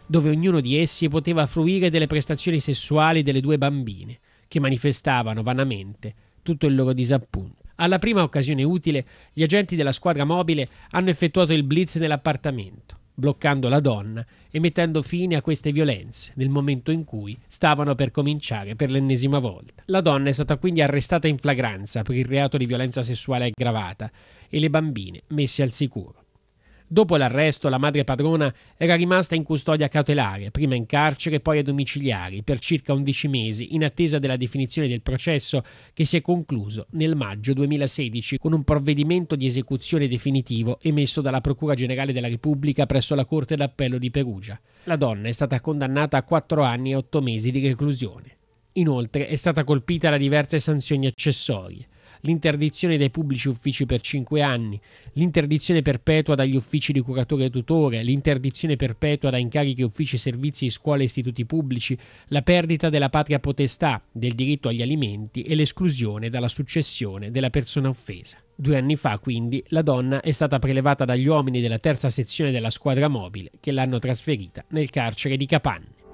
dove ognuno di essi poteva fruire delle prestazioni sessuali delle due bambine, che manifestavano vanamente tutto il loro disappunto. Alla prima occasione utile, gli agenti della squadra mobile hanno effettuato il blitz nell'appartamento, bloccando la donna e mettendo fine a queste violenze nel momento in cui stavano per cominciare per l'ennesima volta. La donna è stata quindi arrestata in flagranza per il reato di violenza sessuale aggravata e le bambine messe al sicuro. Dopo l'arresto, la madre padrona era rimasta in custodia cautelare, prima in carcere e poi a domiciliari, per circa 11 mesi, in attesa della definizione del processo che si è concluso nel maggio 2016 con un provvedimento di esecuzione definitivo emesso dalla Procura Generale della Repubblica presso la Corte d'Appello di Perugia. La donna è stata condannata a 4 anni e 8 mesi di reclusione. Inoltre è stata colpita da diverse sanzioni accessorie: l'interdizione dai pubblici uffici per 5 anni, l'interdizione perpetua dagli uffici di curatore e tutore, l'interdizione perpetua da incarichi e uffici servizi di scuole e istituti pubblici, la perdita della patria potestà, del diritto agli alimenti e l'esclusione dalla successione della persona offesa. 2 anni fa, quindi, la donna è stata prelevata dagli uomini della terza sezione della squadra mobile che l'hanno trasferita nel carcere di Capanne.